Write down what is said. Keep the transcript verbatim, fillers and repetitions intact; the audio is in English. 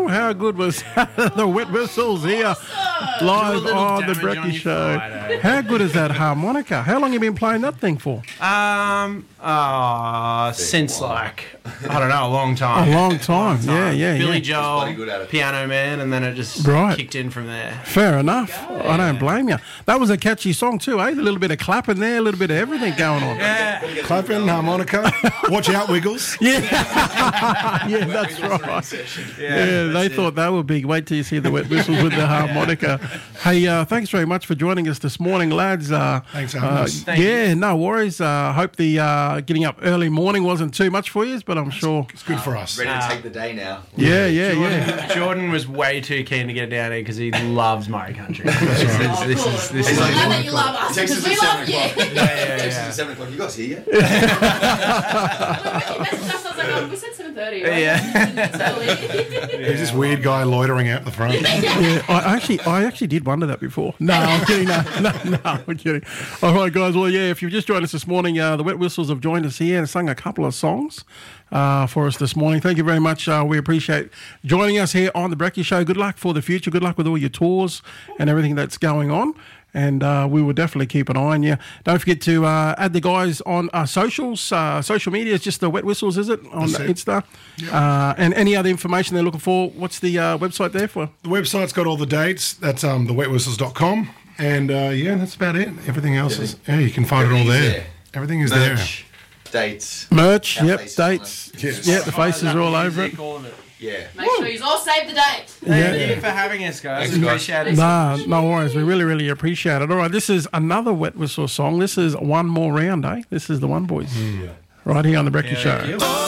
How good was the Wet Whistles here live on the Brekkie Show? Friday. How good is that harmonica? How long have you been playing that thing for? Um, uh, since like, I don't know, a long time. A long time. Yeah, yeah, Billy yeah. Joel, bloody good at it. Piano Man, and then it just Right. kicked in from there. Fair enough. I don't blame you. That was a catchy song too, eh? A little bit of clapping there, a little bit of everything going on. Yeah. Clapping, harmonica. Watch out, Wiggles. Yeah, yeah, that's right. Yeah, they thought that would be. Wait till you see the Wet Whistles with the harmonica. Hey, uh, thanks very much for joining us this morning, lads. Uh, Thanks, having uh, us. Thank yeah, no worries. Uh, hope the uh, getting up early morning wasn't too much for you, but I'm sure. It's good for us. Ready to take the day now. Yeah, yeah, yeah. Jordan was way too keen to get down here because he loves Murray Country. This is, Oh, this cool. is, this I is love like that you love us Text because us at we seven love you. o'clock. yeah, yeah, Text us yeah. at seven o'clock. You guys here yet? When you messaged us, I was like, oh, we said seven thirty, right? Yeah. There's this weird guy loitering out the front. Yeah, I actually, I actually did wonder that before. No, I'm kidding. No, no, no, I'm kidding. All right, guys. Well, yeah, if you've just joined us this morning, uh, the Wet Whistles have joined us here and sung a couple of songs uh, for us this morning. Thank you very much. Uh, we appreciate joining us here on the Brekkie Show. Good luck for the future. Good luck with all your tours and everything that's going on. And uh, we will definitely keep an eye on you. Don't forget to uh, add the guys on uh, socials. Uh, social media is just the Wet Whistles, is it? On That's it. Insta. Uh, and any other information they're looking for, what's the uh, website there for? The website's got all the dates. That's um, the wet whistles dot com. And uh, yeah, that's about it. Everything else is, yeah, you can find it all Everything's there. there. Everything is Merch, dates. Merch, Our yep, faces on dates. it. Yes. Yeah, the faces are all over it. All of it. Yeah. Make sure you all save the date. Thank Yeah. you for having us, guys. Thanks, guys. Appreciate it. Nah, no worries. We really, really appreciate it. All right, this is another Wet Whistle song. This is One More Round, eh? This is the one, boys. Right here on the Brekkie Show.